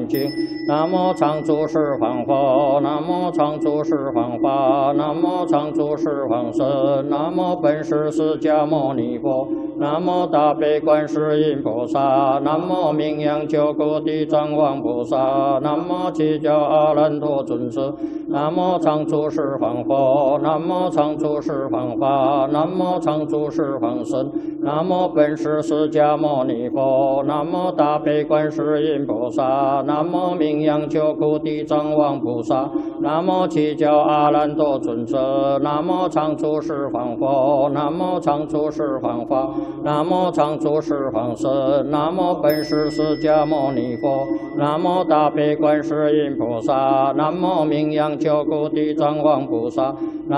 念经。南无常住十方佛，南无常住十方法，南无常住十方身，南无本师释迦牟尼佛，南无大悲观世音菩萨，南无名扬救苦地藏王菩萨，南无七教阿难陀尊者，南无常住十方佛，南无常住十方法，南无常住十方身，南无本师释迦牟尼佛，南无大悲观世音菩萨，南无名扬救苦地藏王菩萨，南无七教阿难陀尊者，南无常住十方佛，南无常住十方法，南无常住十方身，南无本师释迦牟尼佛，南无大悲观世音菩萨，南无名扬救苦地藏王菩萨。